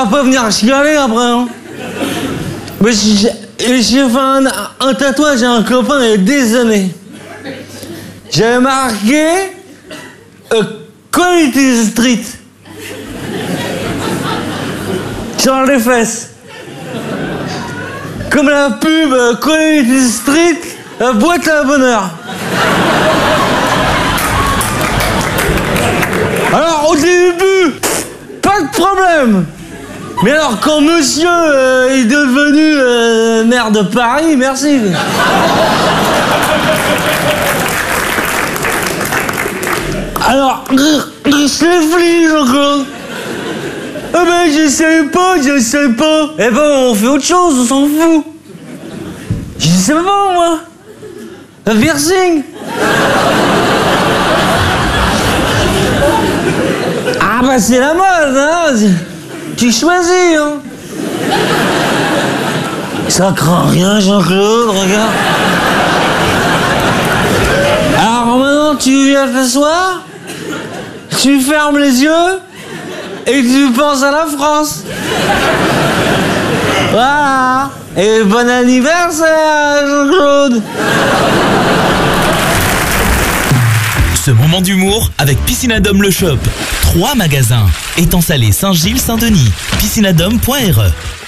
va pas venir chialer après, hein. Mais j'ai fait un tatouage à un copain il y a des années. J'avais marqué Quality Street sur les fesses. Comme la pub Quality Street, la boîte à bonheur. Alors au début, pas de problème. Mais alors quand monsieur est devenu maire de Paris, merci. Alors, je l'ai flic, Jean-Claude. Ah ben, j'essaie pas. Eh ben, on fait autre chose, on s'en fout. Je sais pas, moi. Un piercing. Ah bah, c'est la mode, hein. Tu choisis, hein. Ça craint rien, Jean-Claude, regarde. Alors maintenant, tu viens t'asseoir, tu fermes les yeux et tu penses à la France. Voilà. Et bon anniversaire, Jean-Claude. Ce moment d'humour avec Piscinadome Le Shop. 3 magasins. Étang Salé, Saint-Gilles, Saint-Denis. Piscinadome.re